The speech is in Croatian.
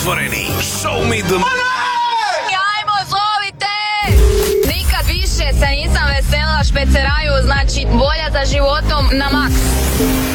Otvoreni. Show me the money! Ajmo, zovite! Nikad više se nisam veselila špeceraju, znači volja za životom na maks.